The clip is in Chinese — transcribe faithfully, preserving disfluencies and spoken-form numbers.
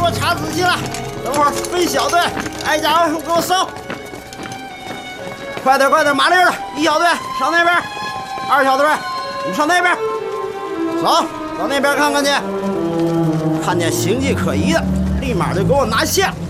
我查仔细了，等会儿分小队挨家挨户给我搜。快点快点，麻利了！一小队上那边，二小队你上那边，走到那边看看去。看见形迹可疑的，立马就给我拿下。